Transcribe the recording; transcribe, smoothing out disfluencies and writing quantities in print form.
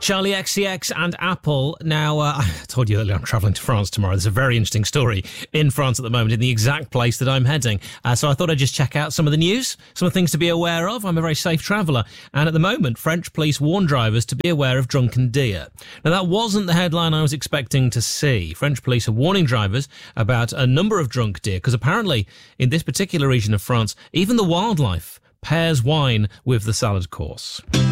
Charlie XCX and Apple. Now, I told you earlier I'm travelling to France tomorrow. There's a very interesting story in France at the moment, in the exact place that I'm heading. So I thought I'd just check out some of the news, some of the things to be aware of. I'm a very safe traveller. And at the moment, French police warn drivers to be aware of drunken deer. Now, that wasn't the headline I was expecting to see. French police are warning drivers about a number of drunk deer, because apparently in this particular region of France, even the wildlife pairs wine with the salad course.